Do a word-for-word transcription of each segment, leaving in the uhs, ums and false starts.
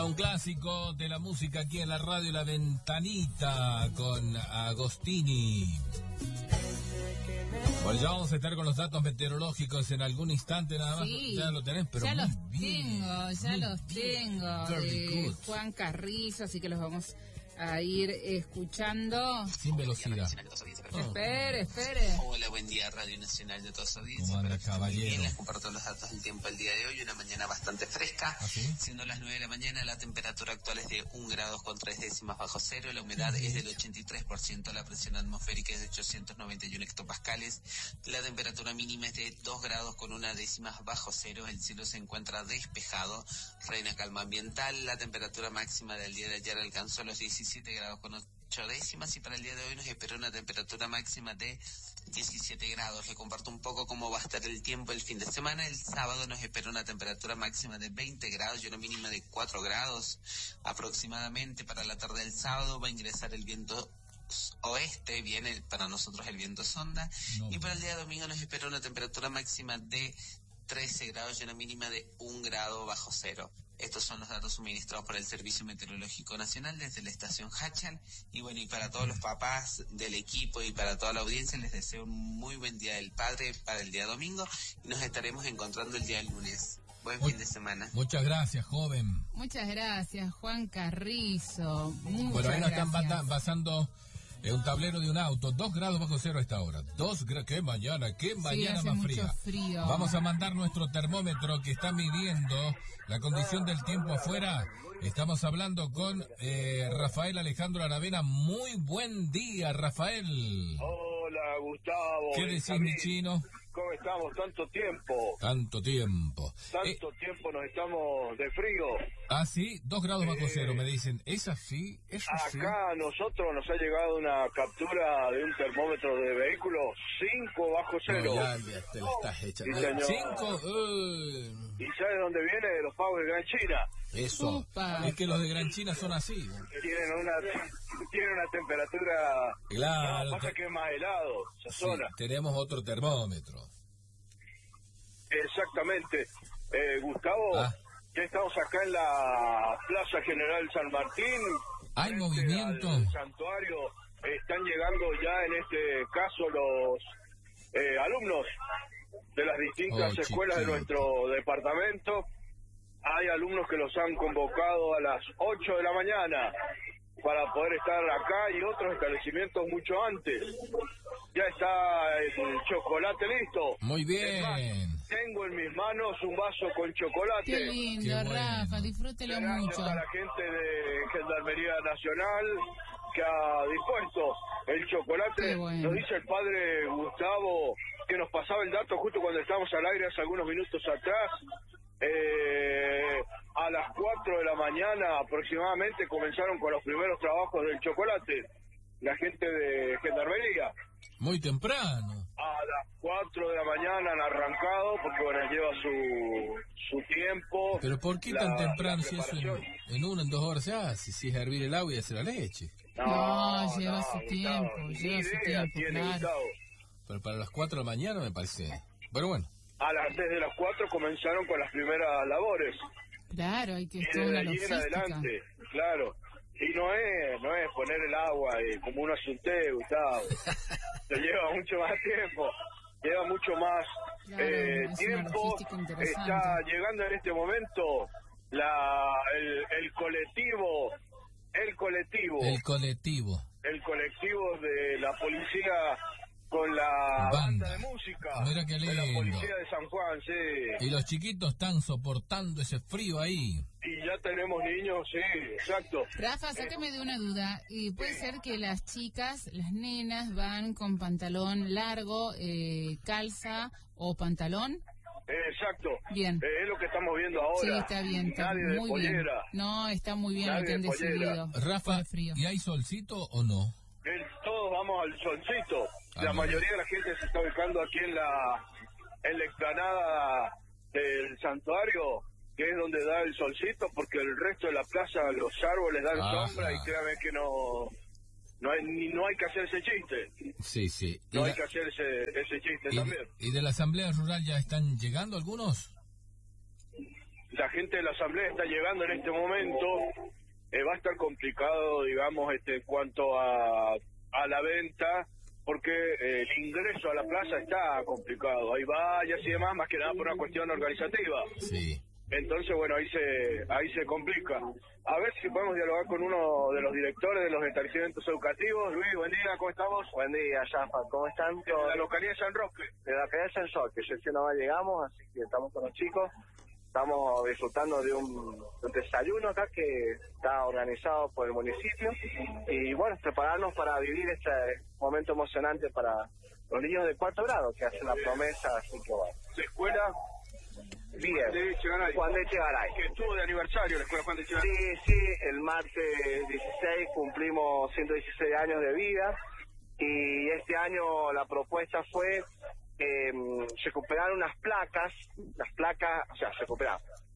Un clásico de la música aquí en la radio La Ventanita con Agostini. Bueno, ya vamos a estar con los datos meteorológicos en algún instante nada más. Sí, ya lo tenés, pero ya muy los bien, tengo, ya muy los bien. tengo. Very De good. Juan Carrizo, así que los vamos a ir escuchando. Sin velocidad. Oh. Espere, espere. Hola, buen día, Radio Nacional de toda su audiencia. ¿Cómo anda, Espero que estén muy caballero? bien. Les comparto los datos del tiempo el día de hoy. Una mañana bastante fresca. ¿Ah, sí? Siendo las nueve de la mañana, la temperatura actual es de un grado con tres décimas bajo cero. La humedad es del ochenta y tres por ciento. La presión atmosférica es de ochocientos noventa y uno hectopascales. La temperatura mínima es de dos grados con una décima bajo cero. El cielo se encuentra despejado. Reina calma ambiental. La temperatura máxima del día de ayer alcanzó los diecisiete grados con ocho décimas y para el día de hoy nos espera una temperatura máxima de diecisiete grados. Le comparto un poco cómo va a estar el tiempo el fin de semana. El sábado nos espera una temperatura máxima de veinte grados y una mínima de cuatro grados aproximadamente. Para la tarde del sábado va a ingresar el viento oeste, viene para nosotros el viento sonda, no. Y para el día domingo nos espera una temperatura máxima de trece grados y una mínima de un grado bajo cero. Estos son los datos suministrados por el Servicio Meteorológico Nacional desde la estación Hachal. Y bueno, y para todos los papás del equipo y para toda la audiencia les deseo un muy buen Día del Padre para el día domingo y nos estaremos encontrando el día lunes. Buen Muy, fin de semana. Muchas gracias, joven. Muchas gracias, Juan Carrizo. Muchas bueno, ahí nos gracias. están basando en un tablero de un auto, dos grados bajo cero a esta hora. Dos grados, qué mañana, qué mañana sí, más mucho fría. frío. Vamos a mandar nuestro termómetro que está midiendo la condición del tiempo afuera. Estamos hablando con eh, Rafael Alejandro Aravena. Muy buen día, Rafael. Hola, Gustavo. ¿Qué decís, mi chino? ¿Cómo estamos? Tanto tiempo. Tanto tiempo. Tanto eh, tiempo nos estamos de frío. Ah, sí, dos grados bajo eh, cero, me dicen. ¿Es así? ¿Es así? Acá a nosotros nos ha llegado una captura de un termómetro de vehículo, cinco bajo cero. No, ya, ya te la estás echando. Sí, señor. cinco. Uh... ¿Y sabes dónde viene? De los pagos de Gran China. Eso. Upa. Es que los de Gran China son así. Tienen una tienen una temperatura... Claro. No, pasa te... que es más helado, esa sí, zona. tenemos otro termómetro. Exactamente. Eh, Gustavo, ah. ya estamos acá en la Plaza General San Martín. ¿Hay movimiento? Al santuario están llegando ya en este caso los eh, alumnos de las distintas oh, escuelas chiquito. de nuestro departamento. Hay alumnos que los han convocado a las ocho de la mañana para poder estar acá y otros establecimientos mucho antes. Ya está el chocolate listo. Muy bien. Más, tengo en mis manos un vaso con chocolate. Qué lindo, Qué bueno. Rafa, disfrútelo Gracias mucho. a la gente de Gendarmería Nacional que ha dispuesto el chocolate. Qué bueno. Nos dice el padre Gustavo que nos pasaba el dato justo cuando estábamos al aire hace algunos minutos atrás. Eh, a las cuatro de la mañana aproximadamente comenzaron con los primeros trabajos del chocolate. La gente de Gendarmería. Muy temprano. A las cuatro de la mañana han arrancado porque bueno, lleva su su tiempo. Pero ¿por qué la, tan temprano la si eso en, en una, en dos horas se hace? Si es hervir el agua y hacer la leche. No, no lleva no, su Gustavo, tiempo, ni lleva su idea tiempo, tiene, claro. Gustavo. Pero para las cuatro de la mañana me parece. Pero bueno. A las desde las cuatro comenzaron con las primeras labores. Claro, hay que Y estar desde una allí en logística. adelante, claro. Y no es no es poner el agua eh, como uno asunté, Gustavo. Se lleva mucho más tiempo. Lleva mucho más Claro, eh, es una tiempo. logística interesante. Está llegando en este momento la el, el colectivo, el colectivo, El colectivo. el colectivo de la policía con la Banda. banda de música. Mira qué de la lindo. policía de San Juan, sí. Y los chiquitos están soportando ese frío ahí. Y ya tenemos niños, sí, exacto. Rafa, sácame de una duda. Y puede ser que las chicas, las nenas, van con pantalón largo, eh, calza o pantalón. Eh, exacto. Bien. Eh, es lo que estamos viendo ahora. Sí, está bien, está Nadie de muy bien. pollera. No, está muy bien Nadie lo que han de pollera. decidido. Rafa, Por frío. ¿y hay solcito o no? El- todos vamos al solcito. Ah, la bueno. mayoría de la gente se está ubicando aquí en la en la explanada del santuario, que es donde da el solcito, porque el resto de la plaza, los árboles dan Ajá. sombra y créame que no no hay ni, no hay que hacer ese chiste. Sí, sí. ¿Y, No la- hay que hacer ese, ese chiste y- también. y de la Asamblea Rural ya están llegando algunos? la gente de la asamblea está llegando en este momento, eh, va a estar complicado, digamos, este, en cuanto a, a la venta, porque eh, el ingreso a la plaza está complicado, hay vallas y demás, más que nada por una cuestión organizativa. Sí. Entonces, bueno, ahí se ahí se complica. A ver si podemos dialogar con uno de los directores de los establecimientos educativos. Luis, buen día, ¿cómo estamos? Buen día, Yafa, ¿cómo están? De la localidad de San Roque. De la localidad de San Roque, recién nomás llegamos, así que estamos con los chicos. Estamos disfrutando de un, de un desayuno acá que está organizado por el municipio. Y bueno, prepararnos para vivir este momento emocionante para los niños de cuarto grado, que hacen la promesa, así que bueno. ¿La escuela? Bien. Juan de Echegaray. Juan de Echegaray. Que estuvo de aniversario la escuela Juan de Echegaray. Sí, sí, el martes dieciséis cumplimos ciento dieciséis años de vida y este año la propuesta fue eh, recuperar unas placas, las placas, o sea, recuperar.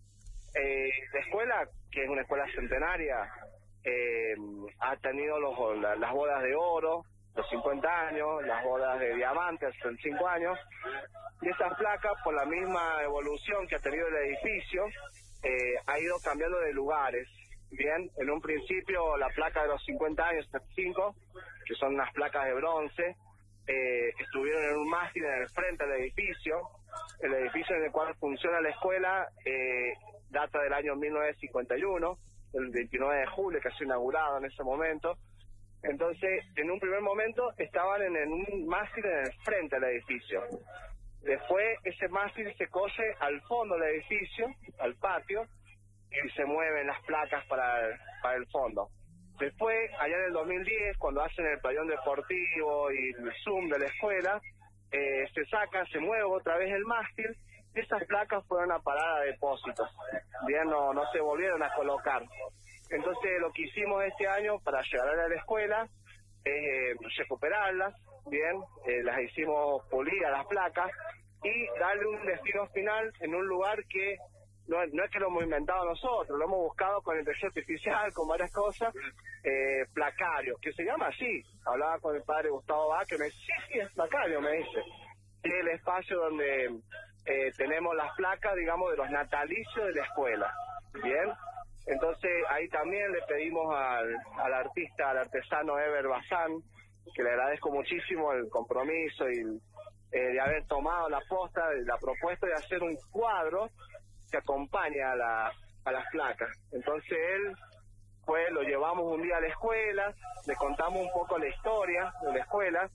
Eh, la escuela, que es una escuela centenaria, eh, ha tenido los, la, las bodas de oro, los cincuenta años, las bodas de diamantes, treinta y cinco años, y esas placas, por la misma evolución que ha tenido el edificio, eh, ha ido cambiando de lugares. Bien, en un principio la placa de los cincuenta años, treinta y cinco, que son unas placas de bronce, eh, estuvieron en un mástil en el frente del edificio. El edificio en el cual funciona la escuela eh, data del año mil novecientos cincuenta y uno, el veintinueve de julio, que ha sido inaugurado en ese momento. Entonces, en un primer momento estaban en, en un mástil en el frente del edificio. Después ese mástil se cose al fondo del edificio, al patio, y se mueven las placas para el, para el fondo. Después, allá en el dos mil diez, cuando hacen el pabellón deportivo y el Zoom de la escuela, eh, se saca, se mueve otra vez el mástil, y esas placas fueron a parar a depósitos. Bien, no, no se volvieron a colocar. Entonces, lo que hicimos este año para llegar a la escuela es eh, recuperarlas, bien, eh, las hicimos pulir a las placas y darle un destino final en un lugar que no, no es que lo hemos inventado nosotros, lo hemos buscado con inteligencia artificial, con varias cosas, eh, placario, que se llama así. Hablaba con el padre Gustavo Bá, que me dice, sí, sí, es placario, me dice. Es el espacio donde eh, tenemos las placas, digamos, de los natalicios de la escuela, bien. Entonces ahí también le pedimos al, al artista, al artesano Ever Bazán, que le agradezco muchísimo el compromiso y eh, de haber tomado la posta, la propuesta de hacer un cuadro que acompañe a, la, a las placas. Entonces él, pues lo llevamos un día a la escuela, le contamos un poco la historia de la escuela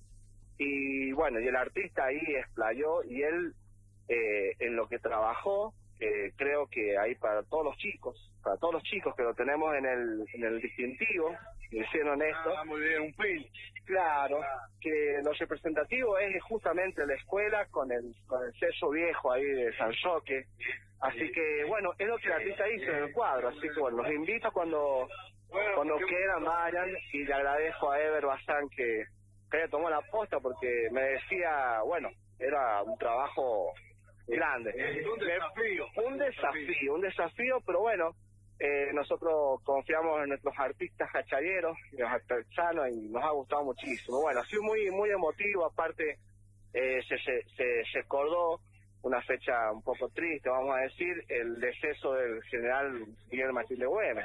y bueno, y el artista ahí explayó y él eh, en lo que trabajó, eh, creo que ahí para todos los chicos, para todos los chicos que lo tenemos en el, en el distintivo, siendo honesto. Ah, muy bien, un pin. Claro, que lo representativo es justamente la escuela con el, con el sello viejo ahí de San Roque. Así que, bueno, es lo que el artista hizo en el cuadro. Así que, bueno, los invito cuando, cuando quieran, vayan. Y le agradezco a Ever Bazán que, que haya tomado la posta porque me decía, bueno, era un trabajo grande. Un desafío. Un desafío, un desafío, pero bueno, eh, nosotros confiamos en nuestros artistas hachayeros, los artesanos, y nos ha gustado muchísimo. Bueno, ha sido muy muy emotivo, aparte eh, se, se, se recordó una fecha un poco triste, vamos a decir, el deceso del general Miguel Matilde Güemes,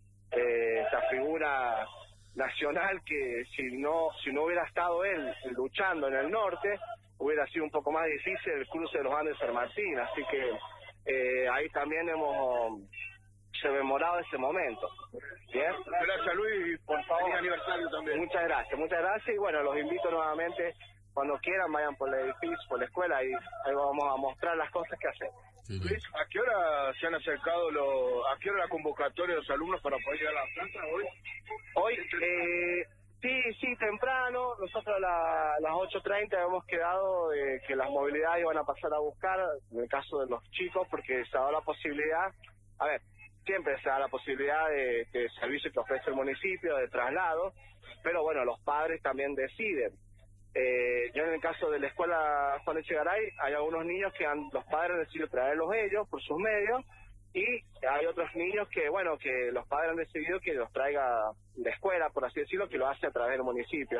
eh, esa figura nacional que si no si no hubiera estado él luchando en el norte, hubiera sido un poco más difícil el cruce de los Andes San Martín, así que eh, ahí también hemos rememorado ese momento. ¿Bien? Gracias, Luis, por favor. Feliz aniversario también. Muchas gracias, muchas gracias, y bueno, los invito nuevamente, cuando quieran, vayan por el edificio, por la escuela, y ahí vamos a mostrar las cosas que hacemos. Sí, Luis, ¿a qué hora se han acercado los, a qué hora la convocatoria de los alumnos para poder llegar a la plaza hoy? Hoy, eh, sí, sí, temprano, nosotros a la, las ocho treinta habíamos quedado de que las movilidades iban a pasar a buscar, en el caso de los chicos, porque se ha dado la posibilidad, a ver, siempre se da la posibilidad de, de servicio que ofrece el municipio, de traslado, pero bueno, los padres también deciden. Eh, yo en el caso de la escuela Juan de Echegaray, hay algunos niños que han, los padres han decidido traerlos ellos por sus medios, y hay otros niños que, bueno, que los padres han decidido que los traiga la escuela, por así decirlo, que lo hace a través del municipio.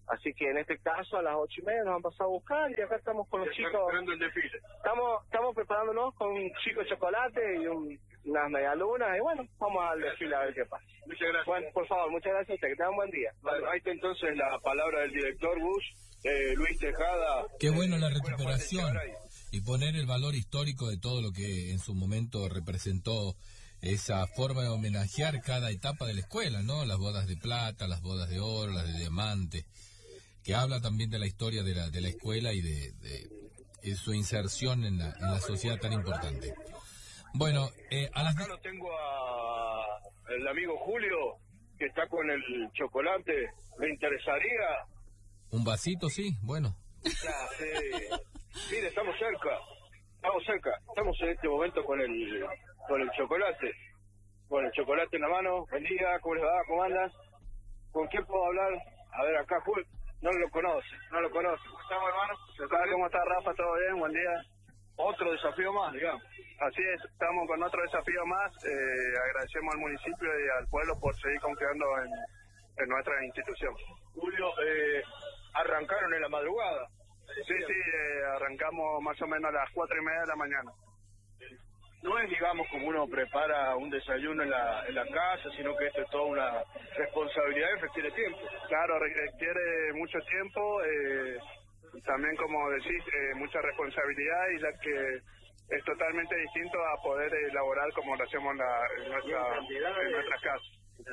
Así que en este caso a las ocho y media nos han pasado a buscar y acá estamos con los Están chicos. esperando el desfile. Estamos estamos preparándonos con un chico de chocolate y un, unas medialunas y bueno, vamos al desfile a ver qué pasa. Muchas gracias. Bueno, por favor, muchas gracias a usted, que tenga un buen día. Bueno, ahí está entonces la palabra del director Bush, eh, Luis Tejada. Qué bueno la Eh, recuperación Fuera Fuente y poner el valor histórico de todo lo que en su momento representó esa forma de homenajear cada etapa de la escuela, ¿no? Las bodas de plata, las bodas de oro, las de diamante, que habla también de la historia de la, de la escuela y de, de, de su inserción en la, en la sociedad tan importante. Bueno, eh, a las... Acá lo tengo a el amigo Julio, que está con el chocolate. ¿Le interesaría? Un vasito, sí, bueno. Ya, sí. Mire, estamos cerca. Estamos cerca. Estamos en este momento con el con el chocolate. Con el chocolate en la mano. Buen día, ¿cómo les va? ¿Cómo andas? ¿Con quién puedo hablar? A ver, acá Julio. No lo conoce, no lo conoce. ¿Cómo estamos, hermano? ¿Cómo está Rafa? ¿Todo bien? Buen día. Otro desafío más, digamos. Así es, estamos con otro desafío más. Eh, agradecemos al municipio y al pueblo por seguir confiando en, en nuestra institución. Julio, eh, arrancaron en la madrugada. Sí, sí, eh, arrancamos más o menos a las cuatro y media de la mañana. No es, digamos, como uno prepara un desayuno en la, en la casa, sino que esto es toda una responsabilidad y requiere tiempo. Claro, requiere mucho tiempo, eh, también como decís, eh, mucha responsabilidad y la que es totalmente distinto a poder elaborar como lo hacemos en, la, en, nuestra, en nuestras casas.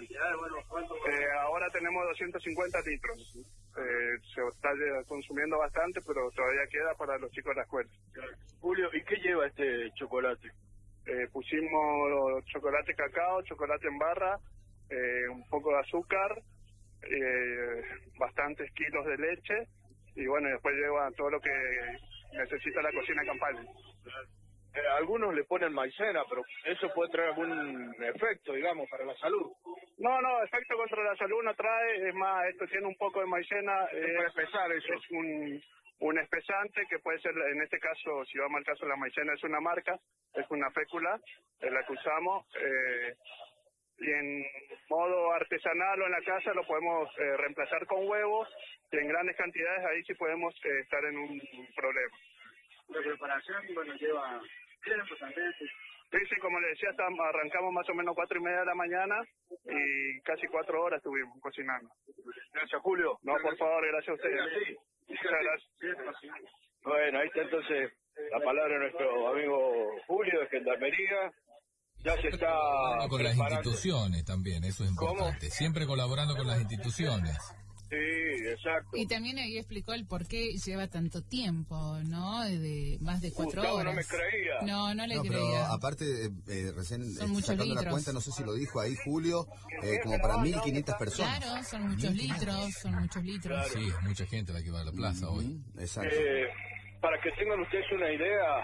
Eh, ahora tenemos doscientos cincuenta litros. Eh, se está consumiendo bastante, pero todavía queda para los chicos de la escuela. Julio, ¿y qué lleva este chocolate? Eh, pusimos chocolate cacao, chocolate en barra, eh, un poco de azúcar, eh, bastantes kilos de leche y bueno, después lleva todo lo que necesita la cocina de campaña. Eh, algunos le ponen maicena, pero eso puede traer algún efecto, digamos, para la salud. No, no, efecto contra la salud no trae, es más, esto tiene un poco de maicena. Eh, puede espesar eso. Es un, un espesante que puede ser, en este caso, si vamos al caso de la maicena, es una marca, es una fécula, es la que usamos. Eh, y en modo artesanal o en la casa lo podemos eh, reemplazar con huevos, y en grandes cantidades ahí sí podemos eh, estar en un, un problema. La preparación, bueno, lleva tiempo también. Sí, sí, como le decía, estamos, arrancamos más o menos cuatro y media de la mañana y casi cuatro horas estuvimos cocinando. Gracias, Julio. No, por favor, gracias a ustedes. Sí, sí. Muchas gracias. Bueno, ahí está entonces la palabra de nuestro amigo Julio de Gendarmería. Ya se está con las preparando. instituciones también, eso es importante. ¿Cómo? Siempre colaborando con las instituciones. Sí, exacto. Y también ahí explicó el por qué lleva tanto tiempo, ¿no? De más de cuatro Gustavo horas. no me creía. No, no le No, pero creía. aparte, eh, recién Son eh, muchos sacando la litros. cuenta, no sé si lo dijo ahí Julio, eh, como para mil quinientas personas. Claro, son muchos litros, son muchos litros. Sí, es mucha gente la que va a la plaza hoy. Ujú, exacto. Eh, para que tengan ustedes una idea,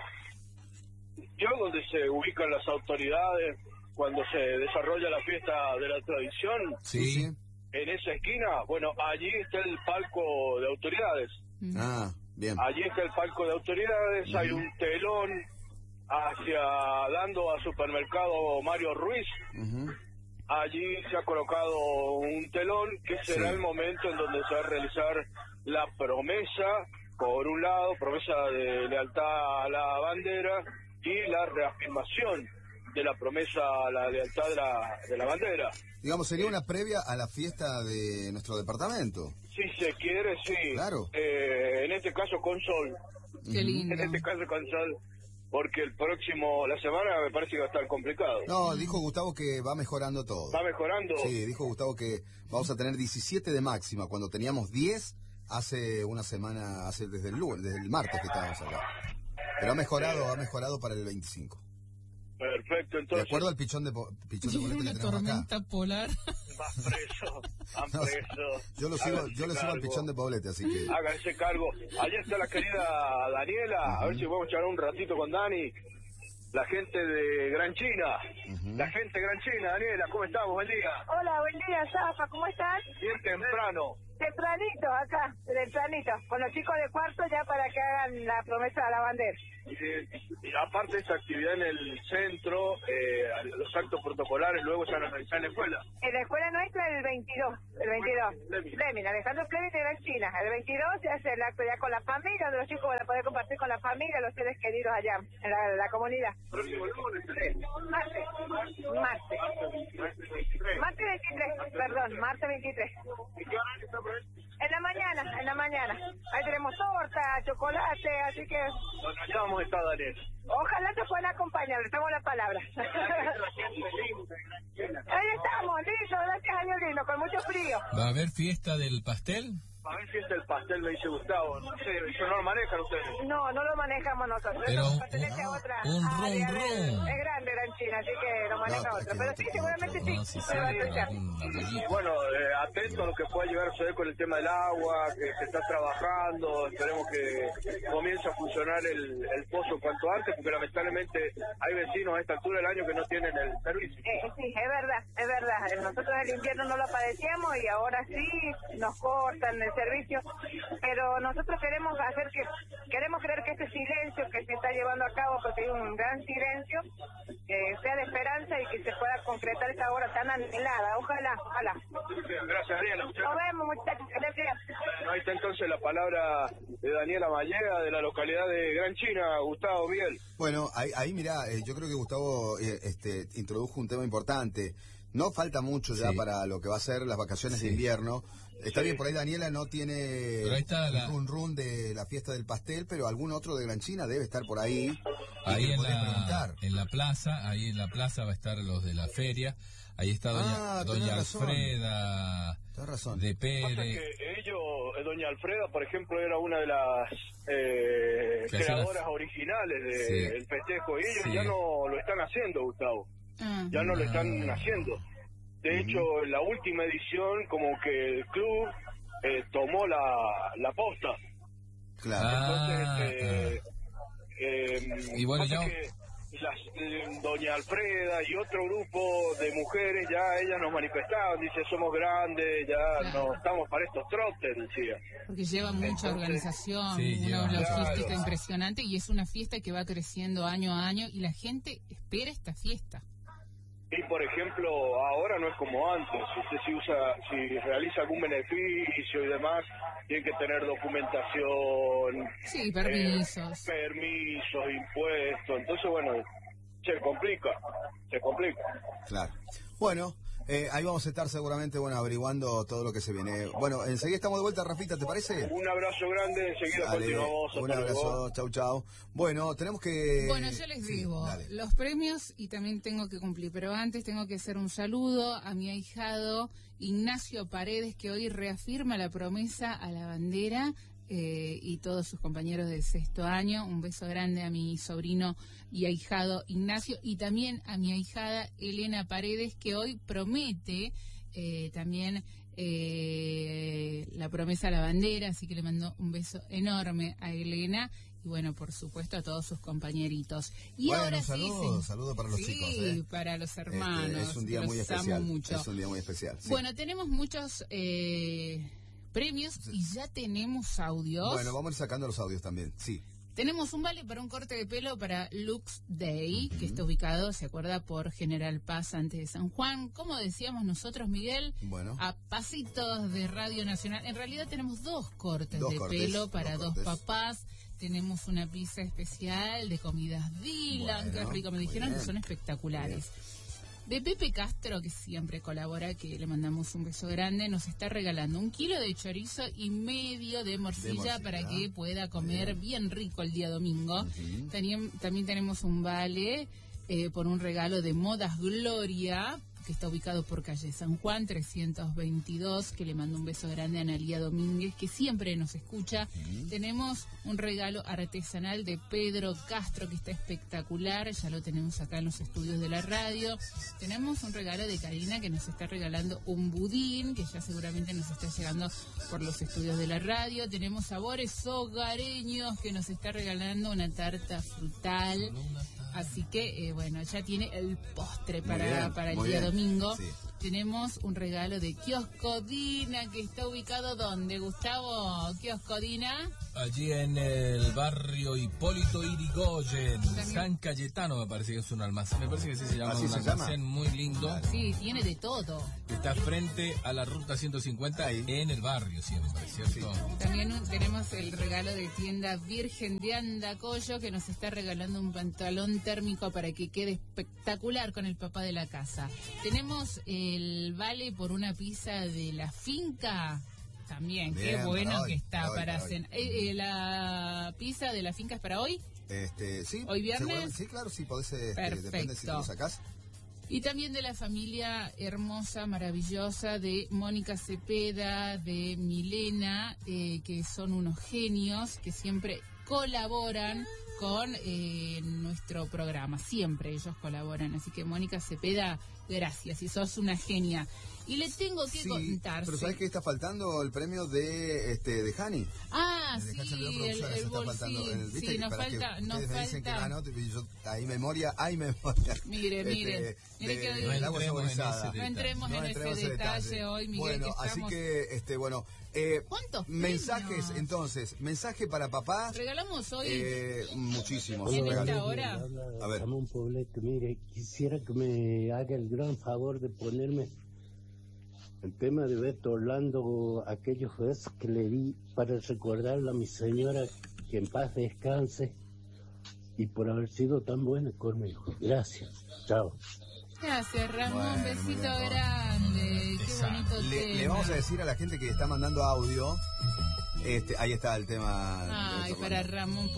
yo donde se ubican las autoridades cuando se desarrolla la fiesta de la tradición, Sí, sí. en esa esquina, bueno, allí está el palco de autoridades. Mm. Ah, bien. Allí está el palco de autoridades, hay un telón hacia dando a supermercado Mario Ruiz. Ujú. Allí se ha colocado un telón que será Sí. el momento en donde se va a realizar la promesa, por un lado, promesa de lealtad a la bandera y la reafirmación de la promesa a la lealtad de la, de la bandera. Digamos, sería una previa a la fiesta de nuestro departamento. Si se quiere, sí. Claro. Eh, en este caso con sol. Qué lindo. En este caso con sol, porque el próximo, la semana me parece que va a estar complicado. No, dijo Gustavo que va mejorando todo. ¿Va mejorando? Sí, dijo Gustavo que vamos a tener diecisiete de máxima, cuando teníamos diez hace una semana, hace desde el lunes, desde el martes que estábamos acá. Pero ha mejorado, ha mejorado para el veinticinco. Perfecto, De entonces. acuerdo al pichón de, po- pichón de boleta Una que tenemos acá. tormenta polar. Más preso, más No, preso. Yo lo sigo, Háganse yo le sigo al cargo. pichón de poblete, así que... Háganse cargo. Allá está la querida Daniela. A ver si podemos charlar un ratito con Dani. La gente de Gran China. Ujú. La gente de Gran China. Daniela, ¿cómo estamos? Buen día. Hola, buen día, Zafa, ¿cómo estás? Bien temprano. Tempranito, acá, tempranito, con los chicos de cuarto ya para que hagan la promesa de la bandera. Y, y aparte de esa actividad en el centro, eh, los actos protocolares luego se van a realizar en la escuela. En la escuela nuestra el veintidós, el veintidós. Fleming, Alejandro Fleming de Gran China. El veintidós se hace el acto ya con la familia, donde los chicos van a poder compartir con la familia, los seres queridos allá, en la, la comunidad. ¿Próximo lunes? Martes, martes. Martes veintitrés, perdón, martes veintitrés. ¿Y qué hora está por ahí? En la mañana, en la mañana. Ahí tenemos torta, chocolate, así que... Bueno, allá vamos a estar, Daniel. Ojalá te puedan acompañar, les damos la palabra. Ahí estamos, listo, gracias a Dios lindo, con mucho frío. ¿Va a haber fiesta del pastel? A ver si es el pastel, me dice Gustavo. No sé, eso no lo manejan ustedes. No, no lo manejamos nosotros. Pero Eso un- pertenece a otra un área rum, de- rum. Es grande Gran China, así que lo maneja No, otra. es que Pero no sí, te seguramente sí. No, sí, sí, se va a escuchar. un arrollito. Bueno, eh, atento a lo que pueda llegar a suceder con el tema del agua, que se está trabajando. Esperemos que comience a funcionar el, el pozo cuanto antes, porque lamentablemente hay vecinos a esta altura del año que no tienen el servicio. Eh, sí, es verdad, es verdad. Nosotros en el invierno no lo padecíamos y ahora sí nos cortan el servicio. Pero nosotros queremos hacer que, queremos creer que este silencio que se está llevando a cabo, porque hay un gran silencio, eh, sea de esperanza y que se pueda concretar esta obra tan anhelada. Ojalá, ojalá. Gracias, Daniela. Nos vemos, muchachos. Gracias. Bueno, ahí está entonces la palabra de Daniela Mallega, de la localidad de Gran China. Gustavo, Miguel. Bueno, ahí, ahí mirá, eh, yo creo que Gustavo eh, este, introdujo un tema importante. No falta mucho ya Sí. para lo que va a ser las vacaciones Sí. de invierno. Está Sí. bien, por ahí Daniela no tiene Pero ahí está la- el run run de la fiesta del pastel, pero algún otro de Gran China debe estar por ahí. y Ahí que le en podés la, preguntar. en la plaza, ahí en la plaza va a estar los de la feria. Ahí está doña, Ah, tenés doña razón. Alfreda Tenés razón. de Pasa Pérez. que ellos, eh, doña Alfreda, por ejemplo, era una de las eh, Que hacía creadoras las- originales del Sí. festejo, y ellos Sí. ya no lo están haciendo, Gustavo. Ah. Ya no lo están Ah. haciendo. De hecho, en la última edición, como que el club eh, tomó la, la posta. Claro. Entonces, Ah, eh, eh, Y bueno, pasa ya- que las, eh, doña Alfreda y otro grupo de mujeres, ya ellas nos manifestaban, dice, somos grandes, ya Claro. no estamos para estos trotes, decía. Porque lleva mucha Entonces, organización, sí, una lleva- logística Claro. impresionante y es una fiesta que va creciendo año a año y la gente espera esta fiesta. Y por ejemplo, ahora no es como antes. Usted si usa, si realiza algún beneficio y demás, tiene que tener documentación, Sí, permisos. eh, permisos, impuestos. Entonces, bueno, se complica, se complica. Claro. Bueno, eh, ahí vamos a estar seguramente, bueno, averiguando todo lo que se viene. Bueno, enseguida estamos de vuelta, Rafita, ¿te parece? Un abrazo grande, enseguida Dale, continuamos. un hasta luego. abrazo, chau, chau. Bueno, tenemos que... Bueno, yo les Sí, digo, dale. los premios y también tengo que cumplir, pero antes tengo que hacer un saludo a mi ahijado Ignacio Paredes, que hoy reafirma la promesa a la bandera eh, y todos sus compañeros del sexto año. Un beso grande a mi sobrino y ahijado Ignacio y también a mi ahijada Elena Paredes, que hoy promete eh, también eh, la promesa a la bandera, así que le mando un beso enorme a Elena y bueno, por supuesto a todos sus compañeritos. Y Bueno, ahora saludo, sí, saludo para los sí, chicos, ¿eh? para los Este, hermanos. es un día los muy amo especial. mucho. Es un día muy especial. sí. Bueno, tenemos muchos eh, premios y ya tenemos audios. Bueno, vamos a ir sacando los audios también, sí. Tenemos un vale para un corte de pelo para Lux Day, que está ubicado, se acuerda, por General Paz antes de San Juan. Como decíamos nosotros, Miguel, Bueno. a pasitos de Radio Nacional. En realidad tenemos dos cortes Dos de cortes, pelo para dos dos, cortes. papás. Tenemos una pizza especial de comidas Dylan, Bueno, qué rico. Me muy dijeron que bien. son espectaculares. De Pepe Castro, que siempre colabora, que le mandamos un beso grande, nos está regalando un kilo de chorizo y medio de morcilla, De morcilla. para que pueda comer bien rico el día domingo. Ujú. También, también tenemos un vale eh, por un regalo de Modas Gloria, que está ubicado por calle San Juan trescientos veintidós, que le mando un beso grande a Analía Domínguez, que siempre nos escucha. Tenemos un regalo artesanal de Pedro Castro, que está espectacular, ya lo tenemos acá en los estudios de la radio. Tenemos un regalo de Karina, que nos está regalando un budín, que ya seguramente nos está llegando por los estudios de la radio. Tenemos Sabores Hogareños, que nos está regalando una tarta frutal. Así que, eh, bueno, ya tiene el postre Muy para, bien, para el muy día bien. domingo. Sí. tenemos un regalo de Kiosco Dina, que está ubicado ¿dónde, Gustavo? Kiosco Dina. Allí en el barrio Hipólito Yrigoyen, También. San Cayetano, me parece que es un almacén, me parece que sí se llama, ¿Así un se almacén llama? muy lindo. Sí, tiene de todo. Está frente a la ruta ciento cincuenta Ahí. en el barrio siempre, ¿cierto? También un- tenemos el regalo de tienda Virgen de Andacollo, que nos está regalando un pantalón térmico para que quede espectacular con el papá de la casa. Tenemos el vale por una pizza de la finca. También, Bien, qué bueno para hoy, que está para hoy, para para hoy. cenar. Eh, eh, ¿La pizza de la finca es para hoy? Este, sí. ¿Hoy viernes? seguramente- Sí, claro, sí, podés, este, Perfecto. depende si te lo sacás. Y también de la familia hermosa, maravillosa de Mónica Cepeda, de Milena, eh, que son unos genios que siempre colaboran con eh, nuestro programa. Siempre ellos colaboran. Así que Mónica Cepeda, gracias. Y sos una genia. Y le tengo que Sí, contar. pero ¿sabés qué está faltando? El premio de este de Hani. Ah, El de sí, Hacha León el, Producciones el está faltando. bolsillo. El- ¿viste? Sí, nos Para que falta, nos ustedes me dicen que falta. ganó, y yo, hay memoria, hay memoria. Mire, Este, mire, mire de- que hoy- del agua No entremos en saborizada. ese No entremos No en entremos ese en detalle hoy, Miguel, Bueno, que así estamos... que, este, bueno, eh, ¿Cuántos mensajes, premios? entonces, mensaje para papá, Regalamos hoy... eh, muchísimos. ¿En regalos. esta hora? A ver. Ramón Poblete, mire, quisiera que me haga el gran favor de ponerme el tema de Beto Orlando, aquellos besos que le di para recordarle a mi señora que en paz descanse y por haber sido tan buena conmigo. Gracias. Chao. Gracias, Ramón. Bueno, Besito muy bien, grande. Qué Exacto. bonito Le, tema. le vamos a decir a la gente que está mandando audio, este, ahí está el tema. de Ay, Beto para Orlando. Ramón.